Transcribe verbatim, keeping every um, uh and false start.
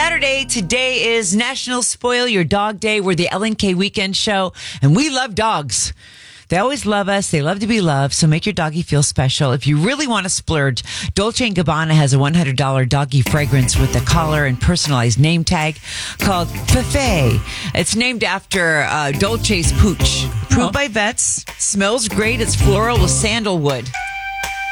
Saturday. Today is National Spoil Your Dog Day. We're the L N K Weekend Show, and we love dogs. They always love us. They love to be loved. So make your doggy feel special. If you really want to splurge, Dolce and Gabbana has a one hundred dollars doggy fragrance with a collar and personalized name tag called Fefe. It's named after uh, Dolce's pooch. Approved by vets. Smells great. It's floral with sandalwood.